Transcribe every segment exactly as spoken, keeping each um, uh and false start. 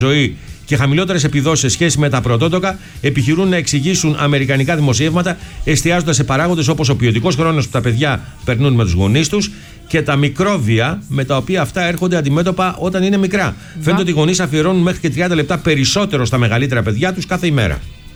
ζωή και χαμηλότερες επιδόσεις σε σχέση με τα πρωτότοκα, επιχειρούν να εξηγήσουν αμερικανικά δημοσιεύματα, εστιάζοντας σε παράγοντες όπως ο ποιοτικός χρόνος που τα παιδιά περνούν με τους γονείς τους και τα μικρόβια με τα οποία αυτά έρχονται αντιμέτωπα όταν είναι μικρά. Βα... Φαίνεται ότι οι γονείς αφιερώνουν μέχρι και τριάντα λεπτά περισσότερο στα μεγαλύτερα παιδιά τους κάθε ημέρα.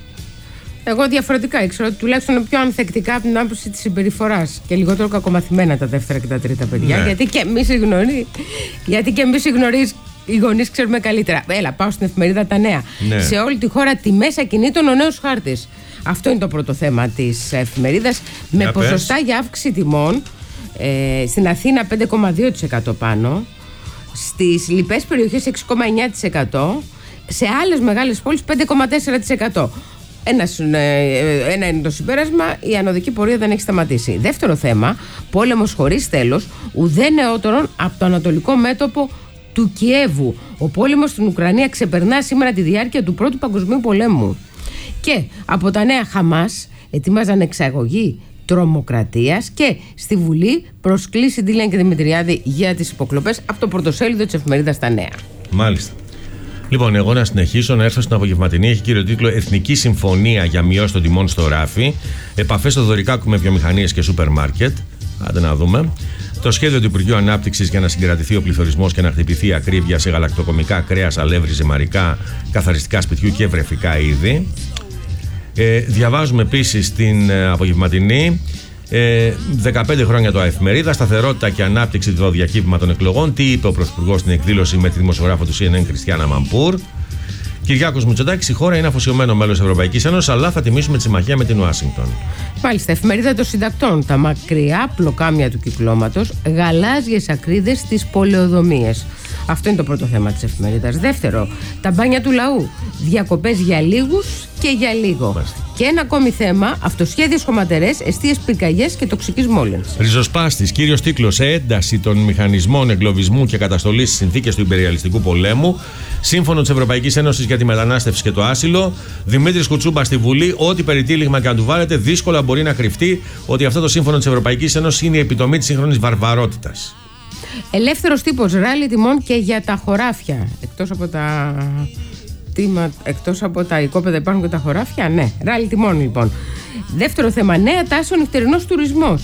Εγώ διαφορετικά ήξερα ότι τουλάχιστον είναι πιο ανθεκτικά από την άποψη της συμπεριφοράς και λιγότερο κακομαθημένα τα δεύτερα και τα τρίτα παιδιά. Ναι. Γιατί και εμείς οι γνωρίζεις, γιατί και εμείς οι γνωρίζεις, οι γονείς ξέρουμε καλύτερα. Έλα, πάω στην εφημερίδα Τα Νέα. Ναι. Σε όλη τη χώρα τιμές ακινήτων ο νέος χάρτης. Αυτό είναι το πρώτο θέμα της εφημερίδας. Με για ποσοστά πες. Για αύξηση τιμών. Ε, στην Αθήνα πέντε κόμμα δύο τοις εκατό πάνω. Στις λοιπές περιοχές έξι κόμμα εννιά τοις εκατό. Σε άλλες μεγάλες πόλεις πέντε κόμμα τέσσερα τοις εκατό. Ένας, ένα είναι το συμπέρασμα, η ανωδική πορεία δεν έχει σταματήσει. Δεύτερο θέμα, πόλεμος χωρίς τέλος, ουδέ νεότερον από το ανατολικό μέτωπο του Κιέβου. Ο πόλεμος στην Ουκρανία ξεπερνά σήμερα τη διάρκεια του Πρώτου Παγκοσμίου Πολέμου. Και από τα νέα Χαμάς ετοιμάζαν εξαγωγή τρομοκρατίας και στη Βουλή προσκλήσει Ντίλιαν και Δημητριάδη για τις υποκλοπές από το πρωτοσέλιδο της εφημερίδας Τα Νέα. Μάλιστα. Λοιπόν, εγώ να συνεχίσω, να έρθω στην απογευματινή. Έχει κύριο τίτλο Εθνική Συμφωνία για μειώση των τιμών στο ράφι. Επαφές στο Δωρικάκου με βιομηχανίες και σούπερ μάρκετ. Άντε να δούμε. Το σχέδιο του Υπουργείου Ανάπτυξης για να συγκρατηθεί ο πληθωρισμός και να χτυπηθεί η ακρίβεια σε γαλακτοκομικά, κρέας, αλεύρι, ζυμαρικά, καθαριστικά σπιτιού και βρεφικά είδη. Ε, διαβάζουμε επίσης στην ε, απογευματινή. Ε, δεκαπέντε χρόνια το Εφημερίδα, σταθερότητα και ανάπτυξη το διακύβημα των εκλογών. Τι είπε ο Πρωθυπουργός στην εκδήλωση με τη δημοσιογράφο του Σι Εν Εν Κριστιάνα Μαμπούρ. Κυριάκος Μητσοτάκης, η χώρα είναι αφοσιωμένο μέλος της Ευρωπαϊκής Ένωσης, αλλά θα τιμήσουμε τη συμμαχία με την Ουάσιγκτον. Μάλιστα, Εφημερίδα των Συντακτών. Τα μακριά πλοκάμια του κυκλώματος, γαλάζιες ακρίδες στις πολεοδομίες. Αυτό είναι το πρώτο θέμα της εφημερίδας. Δεύτερο, τα μπάνια του λαού. Διακοπές για λίγους και για λίγο. Μάλιστα. Και ένα ακόμη θέμα, αυτοσχέδιες χωματερές, εστίες πυρκαγιές και τοξικής μόλυνσης. Ριζοσπάστης, κύριος τίτλος, ένταση των μηχανισμών εγκλωβισμού και καταστολής στις συνθήκες του υπεριαλιστικού πολέμου. Σύμφωνο της Ευρωπαϊκής Ένωσης για τη μετανάστευση και το άσυλο. Δημήτρης Κουτσούμπα στη Βουλή, ό,τι περιτύλιγμα και αν του βάλετε, δύσκολα μπορεί να κρυφτεί ότι αυτό το σύμφωνο της Ευρωπαϊκής Ένωσης είναι η επιτομή της σύγχρονης βαρβαρότητας. Ελεύθερος τύπος, ράλι τιμών και για τα χωράφια. Εκτός από τα, τίμα, εκτός από τα οικόπεδα υπάρχουν και τα χωράφια. Ναι, ράλι τιμών λοιπόν. Δεύτερο θέμα, νέα τάση ο νυχτερινός τουρισμός.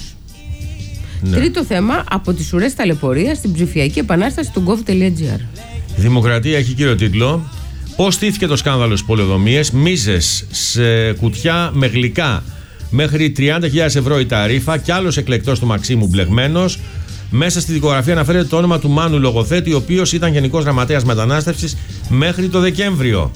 Ναι. Τρίτο θέμα, από τις ουρές ταλαιπωρίας στην ψηφιακή επανάσταση του gov.gr. Η Δημοκρατία έχει κύριο τίτλο πώς στήθηκε το σκάνδαλο στις πολεοδομίες, μίζες σε κουτιά με γλυκά μέχρι τριάντα χιλιάδες ευρώ η ταρίφα κι άλλος εκλεκτός του Μαξίμου μπλεγμένος. Μέσα στη δικογραφία αναφέρεται το όνομα του Μάνου Λογοθέτη, ο οποίος ήταν γενικός γραμματέας μετανάστευσης μέχρι το Δεκέμβριο.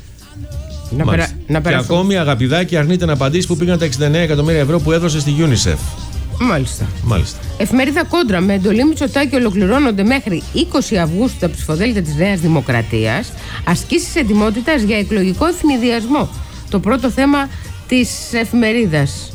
Να περα, να και ακόμη Αγαπηδάκη αρνείται να απαντήσει που πήγαν τα εξήντα εννέα εκατομμύρια ευρώ που έδωσε στη UNICEF. Μάλιστα. Μάλιστα. Εφημερίδα Κόντρα, με εντολή Μητσοτάκη ολοκληρώνονται μέχρι είκοσι Αυγούστου τα ψηφοδέλτια της Νέας Δημοκρατίας. Ασκήσεις ετοιμότητας για εκλογικό ευνηδιασμό. Το πρώτο θέμα της εφημερίδας.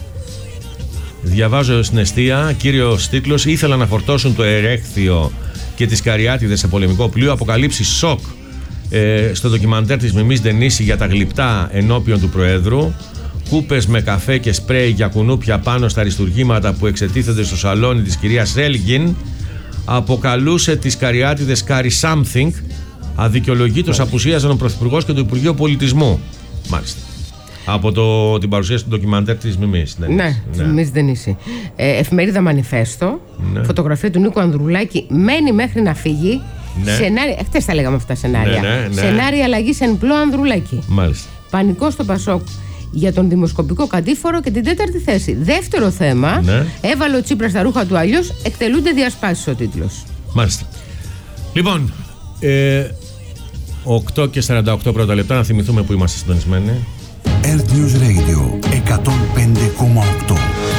Διαβάζω στην εστία, κύριος τίτλος, ήθελαν να φορτώσουν το Ερέχθιο και τις Καριάτιδες σε πολεμικό πλοίο, αποκαλύψει σοκ ε, στο ντοκιμαντέρ της Μιμής Ντενίση για τα γλυπτά ενώπιον του Προέδρου. Κούπες με καφέ και σπρέι για κουνούπια πάνω στα αριστουργήματα που εξετίθενται στο σαλόνι της κυρίας Ρέλγκιν. Αποκαλούσε τις Καριάτιδες Carry Something. Αδικαιολογήτως απουσίαζαν ο Πρωθυπουργός και το Υπουργείο Πολιτισμού. Μάλιστα. Από το, την παρουσίαση του ντοκιμαντέρ της Μιμής. Ναι, ναι, ναι. Μιμής Ντενίση. Ε, εφημερίδα Μανιφέστο. Ναι. Φωτογραφία του Νίκου Ανδρουλάκη. Μένει μέχρι να φύγει. Ναι. Σενάρια, χτες τα λέγαμε αυτά σενάρια. Ναι, ναι, ναι. Σενάρια αλλαγής εν πλώ Ανδρουλάκη. Μάλιστα. Πανικό στο Πασόκ για τον δημοσκοπικό κατήφορο και την τέταρτη θέση. Δεύτερο θέμα, ναι. Έβαλε ο Τσίπρας στα ρούχα του, αλλιώς εκτελούνται διασπάσεις ο τίτλος. Μάλιστα. Λοιπόν, ε, οκτώ και σαράντα οκτώ πρώτα λεπτά, να θυμηθούμε που είμαστε συντονισμένοι. Earth News Radio εκατόν πέντε κόμμα οκτώ.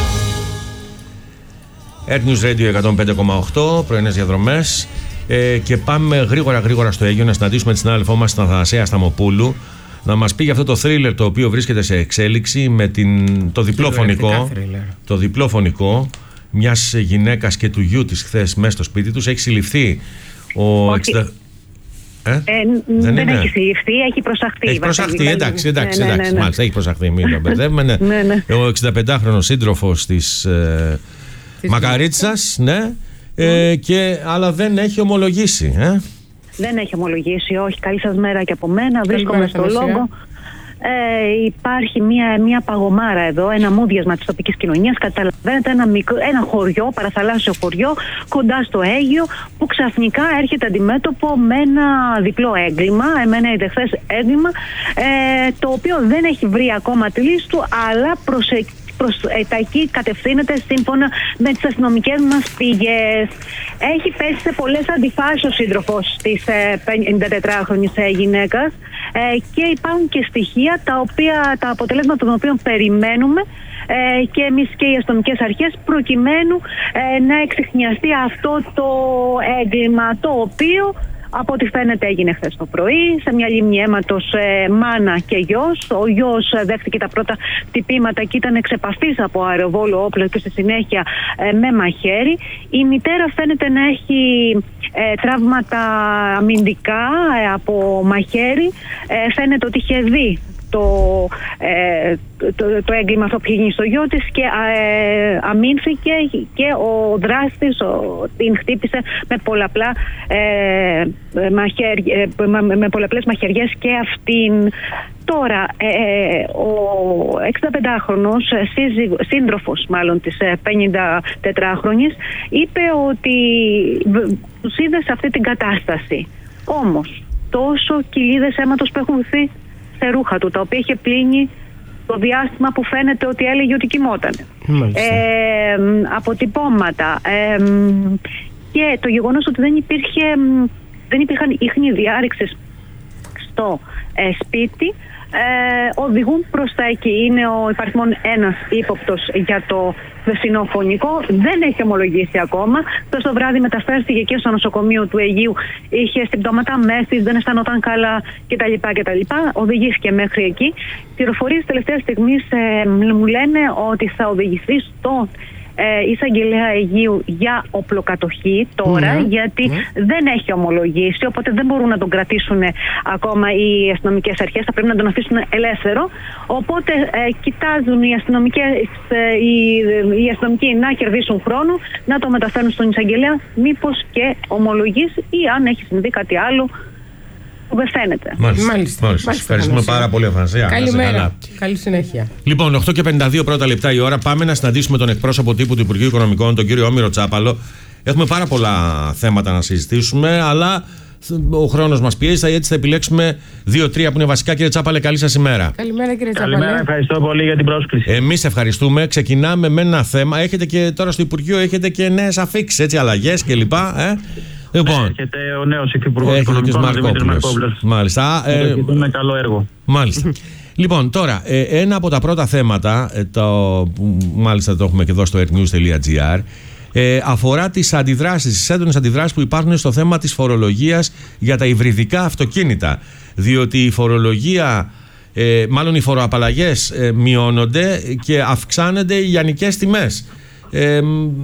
Earth News Radio εκατόν πέντε κόμμα οκτώ, πρωινές διαδρομές. Ε, και πάμε γρήγορα γρήγορα στο Αίγιο να συναντήσουμε την συνάδελφό μας, την Αθανασία Σταμοπούλου, να μας πει για αυτό το θρίλερ το οποίο βρίσκεται σε εξέλιξη με την, το διπλό φωνικό, το διπλό φωνικό μιας γυναίκας και του γιού της χθες μέσα στο σπίτι τους. Έχει συλληφθεί ο... εξήντα... Ε? Ε, δεν, δεν έχει συλληφθεί, έχει προσαχθεί. Έχει προσαχθεί, εντάξει, εντάξει, ναι, ναι, εντάξει, ναι, ναι. Μάλιστα, έχει προσαχθεί, μην το μπερδεύουμε. Ναι. Ναι, ναι. Ο εξηνταπεντάχρονος σύντροφος της ε, Μακαρίτσας, ναι, ε, και, αλλά δεν έχει ομολογήσει. Ε. Δεν έχει ομολογήσει, όχι. Καλή σας μέρα και από μένα. Βρίσκομαι στο Λόγκο. Ε, υπάρχει μια, μια παγωμάρα εδώ, ένα μούδιασμα της τοπικής κοινωνίας. Καταλαβαίνετε, ένα, μικρό, ένα χωριό, παραθαλάσσιο χωριό, κοντά στο Αίγιο, που ξαφνικά έρχεται αντιμέτωπο με ένα διπλό έγκλημα, με ένα ιδεχθές έγκλημα, ε, το οποίο δεν έχει βρει ακόμα τη λύση του, αλλά προσεκ... προς τα εκεί κατευθύνεται σύμφωνα με τις αστυνομικές μας πηγές. Έχει πέσει σε πολλές αντιφάσεις ο σύντροφος της πενηντατετράχρονης γυναίκας ε, και υπάρχουν και στοιχεία τα, οποία, τα αποτελέσματα των οποίων περιμένουμε ε, και εμείς και οι αστυνομικές αρχές προκειμένου ε, να εξιχνιαστεί αυτό το έγκλημα, το οποίο από ό,τι φαίνεται έγινε χθες το πρωί, σε μια λίμνη αίματος ε, μάνα και γιος. Ο γιος ε, δέχτηκε τα πρώτα χτυπήματα και ήταν εξ επαφής από αεροβόλο όπλο και στη συνέχεια ε, με μαχαίρι. Η μητέρα φαίνεται να έχει ε, τραύματα αμυντικά ε, από μαχαίρι. Ε, φαίνεται ότι είχε δει το, ε, το, το έγκλημα αυτό που γίνει στο γιο της και ε, αμήνθηκε και ο δράστης ο, την χτύπησε με, πολλαπλά, ε, μαχαίρι, ε, με, με πολλαπλές μαχαιριές και αυτήν. Τώρα, ε, ο εξηνταπεντάχρονος σύντροφος μάλλον της πενηντατετράχρονης είπε ότι τους είδε σε αυτή την κατάσταση. Όμως, τόσο κοιλίδες αίματος που έχουν δει σε ρούχα του, τα οποία είχε πλύνει το διάστημα που φαίνεται ότι έλεγε ότι κοιμότανε. Ε, αποτυπώματα ε, και το γεγονός ότι δεν υπήρχε δεν υπήρχαν ίχνη διάρρηξης στο ε, σπίτι ε, οδηγούν προς τα εκεί. Είναι ο υπαριθμόν ένας ύποπτος για το χθεσινό φωνικό. Δεν έχει ομολογήσει ακόμα. Χθες το βράδυ μεταφέρθηκε και στο νοσοκομείο του Αιγείου. Είχε συμπτώματα μέθης, δεν αισθανόταν καλά κτλ. κτλ. Οδηγήθηκε μέχρι εκεί. Πληροφορίες τελευταίας στιγμής ε, μου λένε ότι θα οδηγηθεί στο Ε, εισαγγελέα Αιγείου για οπλοκατοχή τώρα, mm-hmm. γιατί mm-hmm. δεν έχει ομολογήσει, οπότε δεν μπορούν να τον κρατήσουν ακόμα οι αστυνομικές αρχές, θα πρέπει να τον αφήσουν ελεύθερο. Οπότε ε, κοιτάζουν οι, αστυνομικές, ε, οι, οι αστυνομικοί να κερδίσουν χρόνο, να το μεταφέρουν στον εισαγγελέα, μήπως και ομολογήσει ή αν έχει συμβεί κάτι άλλο που δεν φαίνεται. Μάλιστα. Μάλιστα. Μάλιστα. Ευχαριστούμε πάρα πολύ, Αφανσία. Καλημέρα. Καλή συνέχεια. Λοιπόν, οκτώ και πενήντα δύο πρώτα λεπτά η ώρα. Πάμε να συναντήσουμε τον εκπρόσωπο τύπου του Υπουργείου Οικονομικών, τον κύριο Όμηρο Τσάπαλο. Έχουμε πάρα πολλά θέματα να συζητήσουμε, αλλά ο χρόνος μας πιέζει, έτσι θα επιλέξουμε δύο τρία που είναι βασικά. Κύριε Τσάπαλε, καλή σας ημέρα. Καλημέρα, κύριε Τσάπαλε. Καλημέρα, ευχαριστώ πολύ για την πρόσκληση. Εμείς ευχαριστούμε. Ξεκινάμε με ένα θέμα. Έχετε και τώρα στο Υπουργείο έχετε και νέες αφίξεις, έτσι, αλλαγές κλπ. Ε? Λοιπόν, έρχεται ο νέος Υφυπουργός Οικονομικών, ο Δημήτρης Μαρκόπουλος. Μάλιστα. Ε, με καλό έργο. Μάλιστα. Λοιπόν, τώρα, ε, ένα από τα πρώτα θέματα, ε, το, που μάλιστα το έχουμε και εδώ στο airnews τελεία gr, ε, αφορά τις αντιδράσεις, τις έντονες αντιδράσεις που υπάρχουν στο θέμα της φορολογίας για τα υβριδικά αυτοκίνητα. Διότι η φορολογία, ε, μάλλον οι φοροαπαλλαγές ε, μειώνονται και αυξάνονται οι λιανικές τιμές. Ε,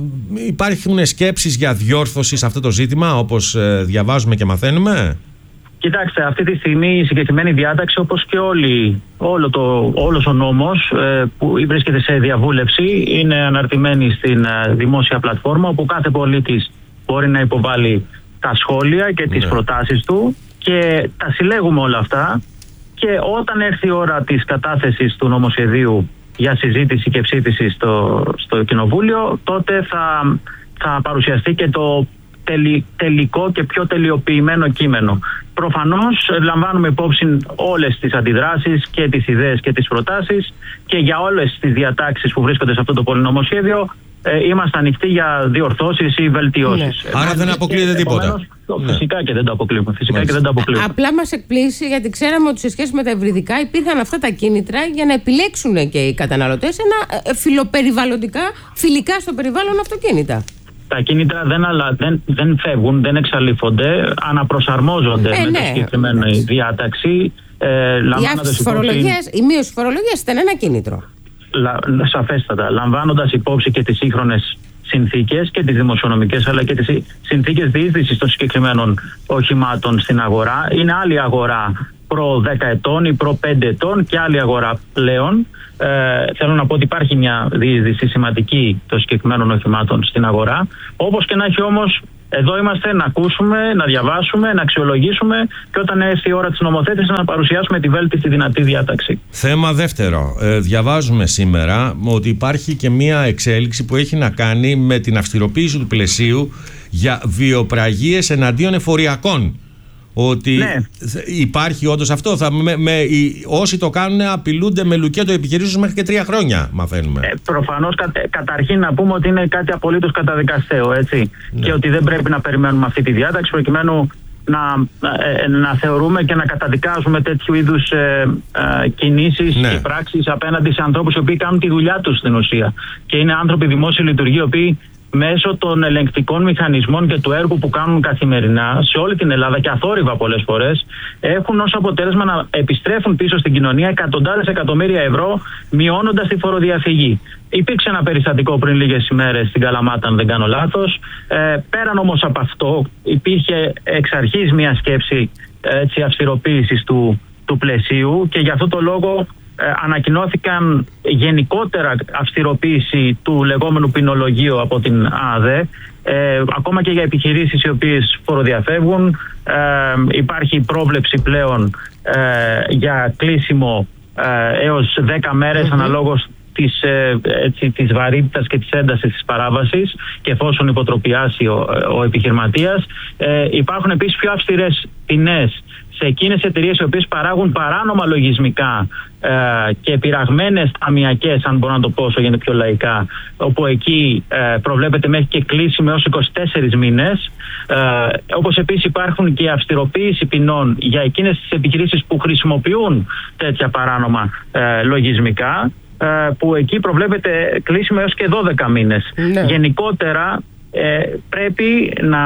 υπάρχουν σκέψεις για διόρθωση σε αυτό το ζήτημα, όπως ε, διαβάζουμε και μαθαίνουμε? Κοιτάξτε, αυτή τη στιγμή η συγκεκριμένη διάταξη, όπως και όλοι, όλο το, όλος ο νόμος ε, που βρίσκεται σε διαβούλευση, είναι αναρτημένη στην ε, δημόσια πλατφόρμα, όπου κάθε πολίτης μπορεί να υποβάλει τα σχόλια και τις ναι. προτάσεις του, και τα συλλέγουμε όλα αυτά, και όταν έρθει η ώρα της κατάθεσης του νομοσχεδίου για συζήτηση και ψήφιση στο, στο Κοινοβούλιο, τότε θα, θα παρουσιαστεί και το τελει, τελικό και πιο τελειοποιημένο κείμενο. Προφανώς λαμβάνουμε υπόψη όλες τις αντιδράσεις και τις ιδέες και τις προτάσεις, και για όλες τις διατάξεις που βρίσκονται σε αυτό το πολυνομοσχέδιο ε, είμαστε ανοιχτοί για διορθώσεις ή βελτιώσεις. Ναι. Άρα δεν αποκλείεται τίποτα. Ναι. Φυσικά και δεν το αποκλείουμε. Φυσικά και δεν το αποκλείουμε. Απλά μας εκπλήσει, γιατί ξέραμε ότι σε σχέση με τα υβριδικά υπήρχαν αυτά τα κίνητρα για να επιλέξουν και οι καταναλωτές ένα φιλοπεριβαλλοντικά, φιλικά στο περιβάλλον αυτοκίνητα. Τα κίνητρα δεν, αλλά, δεν, δεν φεύγουν, δεν εξαλείφονται, αναπροσαρμόζονται ε, με ναι. τη συγκεκριμένη διάταξη. Ε, η αύξηση φορολογίας, η μείωση φορολογίας ήταν ένα κίνητρο. Λα, σαφέστατα. Λαμβάνοντας υπόψη και τις σύγχρονες συνθήκες και τις δημοσιονομικές, αλλά και τις συνθήκες διείσδυσης των συγκεκριμένων οχημάτων στην αγορά. Είναι άλλη αγορά προ δέκα ετών ή προ πέντε ετών και άλλη αγορά πλέον. Ε, θέλω να πω ότι υπάρχει μια διείσδυση σημαντική των συγκεκριμένων οχημάτων στην αγορά. Όπως και να έχει όμως, εδώ είμαστε να ακούσουμε, να διαβάσουμε, να αξιολογήσουμε και όταν έρθει η ώρα της νομοθέτησης να παρουσιάσουμε τη βέλτιστη δυνατή διάταξη. Θέμα δεύτερο. Ε, διαβάζουμε σήμερα ότι υπάρχει και μια εξέλιξη που έχει να κάνει με την αυστηροποίηση του πλαισίου για βιοπραγίες εναντίον εφοριακών. Ότι ναι. υπάρχει όντως αυτό. Θα, με, με, οι, όσοι το κάνουν απειλούνται με λουκέτο επιχειρήσεων μέχρι και τρία χρόνια, μαθαίνουμε. Ε, προφανώς, κα, καταρχήν να πούμε ότι είναι κάτι απολύτως καταδικαστέο, έτσι. Ναι. Και ότι δεν πρέπει να περιμένουμε αυτή τη διάταξη προκειμένου να, ε, να θεωρούμε και να καταδικάζουμε τέτοιου είδους ε, ε, κινήσεις ναι. και πράξεις απέναντι σε ανθρώπους οι οποίοι κάνουν τη δουλειά τους στην ουσία. Και είναι άνθρωποι δημόσιοι λειτουργοί, οι οποίοι μέσω των ελεγκτικών μηχανισμών και του έργου που κάνουν καθημερινά σε όλη την Ελλάδα και αθόρυβα πολλές φορές, έχουν ως αποτέλεσμα να επιστρέφουν πίσω στην κοινωνία εκατοντάδες εκατομμύρια ευρώ, μειώνοντας τη φοροδιαφυγή. Υπήρξε ένα περιστατικό πριν λίγες ημέρες στην Καλαμάτα, αν δεν κάνω λάθος. Ε, πέραν όμως από αυτό, υπήρχε εξ αρχής μια σκέψη έτσι, αυστηροποίησης του, του πλαισίου και γι' αυτό το λόγο Ε, ανακοινώθηκαν γενικότερα αυστηροποίηση του λεγόμενου ποινολογίου από την ΑΔΕ, ε, ακόμα και για επιχειρήσεις οι οποίες φοροδιαφεύγουν. Ε, υπάρχει πρόβλεψη πλέον ε, για κλείσιμο ε, έως δέκα μέρες mm-hmm. αναλόγως της, ε, έτσι, της βαρύτητας και της έντασης της παράβασης και εφόσον υποτροπιάσει ο, ο επιχειρηματίας. Ε, υπάρχουν επίσης πιο αυστηρές ποινές σε εκείνες εταιρείες οι οποίες παράγουν παράνομα λογισμικά ε, και πειραγμένες ταμιακές, αν μπορώ να το πω όσο γίνεται πιο λαϊκά, όπου εκεί ε, προβλέπεται μέχρι και κλείσιμο έως είκοσι τέσσερις μήνες. Ε, όπως επίσης υπάρχουν και αυστηροποίηση ποινών για εκείνες τις επιχειρήσεις που χρησιμοποιούν τέτοια παράνομα ε, λογισμικά, ε, που εκεί προβλέπεται κλείσιμο έως και δώδεκα μήνες. Ναι. Γενικότερα ε, πρέπει να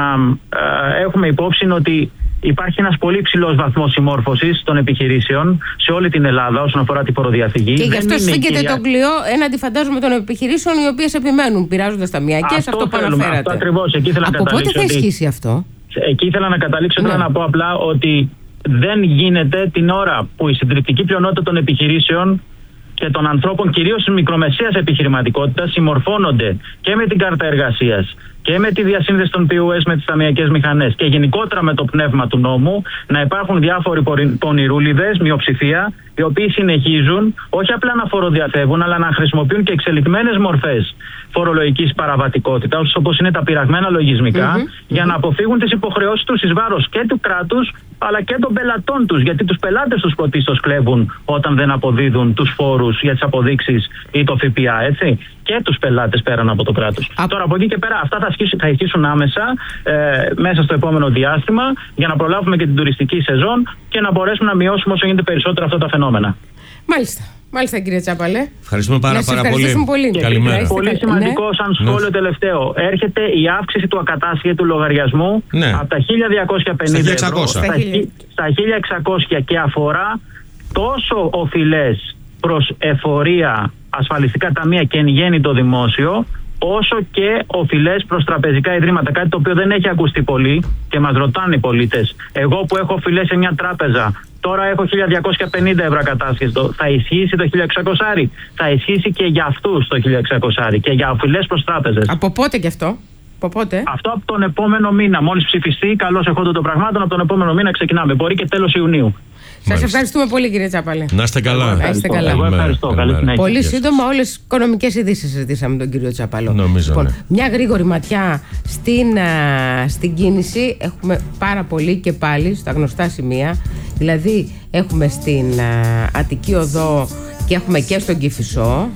ε, έχουμε υπόψη ότι υπάρχει ένας πολύ ψηλός βαθμός συμμόρφωσης των επιχειρήσεων σε όλη την Ελλάδα όσον αφορά τη φοροδιαφυγή. Και γι' αυτό σφίγγεται κυρία... το κλειό έναντι φαντάζομαι των επιχειρήσεων οι οποίες επιμένουν, πειράζοντας ταμιακές, αυτό, αυτό που αναφέρατε. Αυτό ακριβώς. Εκεί ήθελα Από να πότε θα ότι... ισχύσει αυτό? Εκεί ήθελα να καταλήξω, ναι. ήθελα να πω απλά ότι δεν γίνεται την ώρα που η συντριπτική πλειονότητα των επιχειρήσεων και των ανθρώπων, κυρίως της μικρομεσαίας επιχειρηματικότητας, συμμορφώνονται και με την κάρτα εργασίας και με τη διασύνδεση των πι ο ες με τις ταμιακές μηχανές και γενικότερα με το πνεύμα του νόμου, να υπάρχουν διάφοροι πονηρούλιδες, μειοψηφία, οι οποίοι συνεχίζουν όχι απλά να φοροδιαφεύγουν, αλλά να χρησιμοποιούν και εξελιγμένες μορφές φορολογικής παραβατικότητας, όπως είναι τα πειραγμένα λογισμικά, mm-hmm. για να αποφύγουν τις υποχρεώσεις τους εις βάρος και του κράτους, αλλά και των πελατών τους, γιατί τους πελάτες τους πρωτίστως κλέβουν όταν δεν αποδίδουν τους φόρους για τις αποδείξεις ή το ΦΠΑ, έτσι. Και τους πελάτες πέραν από το κράτος. Α... Τώρα από εκεί και πέρα αυτά θα, ασχίσουν, θα ισχύσουν άμεσα ε, μέσα στο επόμενο διάστημα για να προλάβουμε και την τουριστική σεζόν και να μπορέσουμε να μειώσουμε όσο γίνεται περισσότερο αυτά τα φαινόμενα. Μάλιστα. Μάλιστα, κύριε Τσάπαλε. Ευχαριστούμε πάρα, πάρα πολύ. πολύ. Και καλημέρα. Πολύ σημαντικό, ναι. σαν σχόλιο ναι. τελευταίο. Έρχεται η αύξηση του ακατάσχετου λογαριασμού ναι. από τα χίλια διακόσια πενήντα ευρώ στα, στα χίλια εξακόσια και αφορά τόσο οφειλές προς εφορία, ασφαλιστικά ταμεία και εν γέννη το δημόσιο, όσο και οφειλές προς τραπεζικά ιδρύματα. Κάτι το οποίο δεν έχει ακουστεί πολύ και μας ρωτάνε οι πολίτες. Εγώ που έχω οφειλές σε μια τράπεζα, τώρα έχω χίλια διακόσια πενήντα ευρώ κατάσχετο. Θα ισχύσει το χίλια εξακόσια? Θα ισχύσει και για αυτούς το χίλια εξακόσια και για οφειλές προς τράπεζες. Από πότε και αυτό? Από πότε? Αυτό από τον επόμενο μήνα. Μόλις ψηφιστεί, καλώς εχόντων των πραγμάτων, από τον επόμενο μήνα ξεκινάμε. Μπορεί και τέλος Ιουνίου. Σας ευχαριστούμε πολύ, κύριε Τσάπαλε. Να είστε καλά. Να είστε καλά. Εγώ ευχαριστώ. Καλή συνέχεια. Πολύ σύντομα, όλες τις οικονομικές ειδήσεις συζητήσαμε τον κύριο Τσάπαλο. Νομίζω, λοιπόν, ναι. Μια γρήγορη ματιά στην, α, στην κίνηση. Έχουμε πάρα πολύ και πάλι στα γνωστά σημεία. Δηλαδή, έχουμε στην α, Αττική Οδό και έχουμε και στον Κηφισό.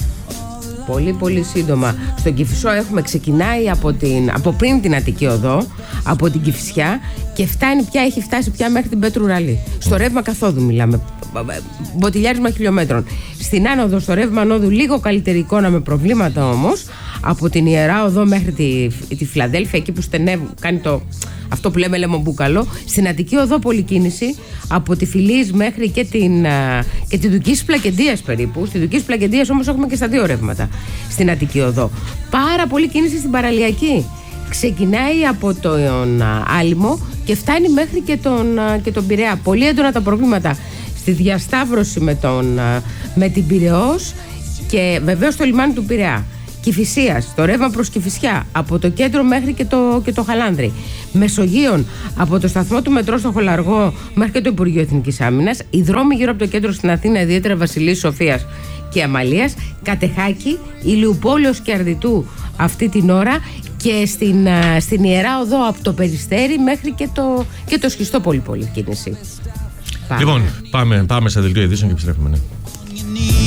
Πολύ πολύ σύντομα. Στον Κηφισό έχουμε ξεκινάει από, την, από πριν την Αττική Οδό, από την Κηφισιά και φτάνει πια, έχει φτάσει πια μέχρι την Πέτρου Ραλή. Στο ρεύμα καθόδου μιλάμε, μποτιλιάρισμα χιλιόμετρων. Στην άνοδο, στο ρεύμα ανόδου, λίγο καλύτερη εικόνα με προβλήματα όμως. Από την Ιερά Οδό μέχρι τη, τη Φιλαδέλφια, εκεί που στενεύουν, κάνει το, αυτό που λέμε λεμομπούκαλο. Στην Αττική Οδό πολυκίνηση, από τη Φιλής μέχρι και την, και τη Δουκής Πλακεντίας περίπου. Στη Δουκής Πλακεντίας όμως έχουμε και στα δύο ρεύματα στην Αττική Οδό. Πάρα πολύ κίνηση στην Παραλιακή. Ξεκινάει από τον Άλυμο και φτάνει μέχρι και τον, και τον Πειραιά. Πολύ έντονα τα προβλήματα στη διασταύρωση με, τον, με την Πειραιώς και βεβαίως το λιμάνι του Πειραιά. Κηφισίας, το ρεύμα προς Κηφισιά, από το κέντρο μέχρι και το, και το Χαλάνδρη. Μεσογείων, από το σταθμό του μετρό στο Χολαργό μέχρι και το Υπουργείο Εθνικής Άμυνας. Οι δρόμοι γύρω από το κέντρο στην Αθήνα, ιδιαίτερα Βασιλής Σοφίας και Αμαλίας. Κατεχάκη, Ηλιουπόλεως και Αρδιτού αυτή την ώρα. Και στην, στην Ιερά Οδό από το Περιστέρι μέχρι και το, και το Σχιστόπολη πολυκίνηση. Λοιπόν, πάμε, πάμε σε δελτίο ειδήσεων και επιστρέφουμε. Ναι.